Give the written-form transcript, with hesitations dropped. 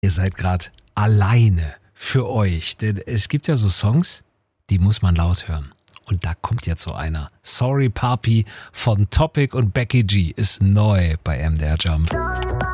Ihr seid gerade alleine für euch, denn es gibt ja so Songs, die muss man laut hören. Und da kommt jetzt so einer. Sorry Papi von Topic und Becky G ist neu bei MDR Jump.